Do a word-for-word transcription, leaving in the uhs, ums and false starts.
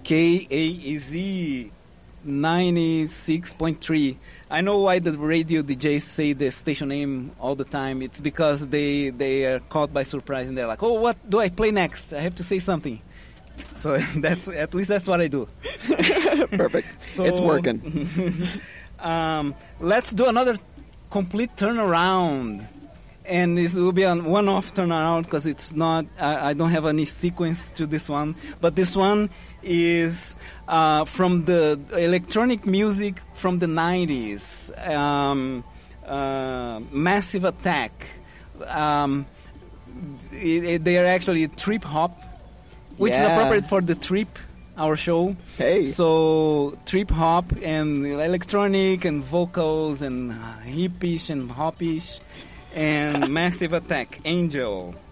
K A E Z ninety-six point three. I know why the radio D Js say the station name all the time. It's because they, they are caught by surprise and they're like, oh, what do I play next? I have to say something. So that's at least that's what I do. Perfect. So, it's working. um, let's do another complete turnaround. And this will be a one-off turnaround because it's not, I, I don't have any sequence to this one. But this one is uh, from the electronic music from the nineties. Um, uh, Massive Attack. Um, it, it, they are actually trip hop, which yeah. is appropriate for the trip, our show. Hey. So trip hop and electronic and vocals and hippish and hoppish. And Massive Attack, Angel.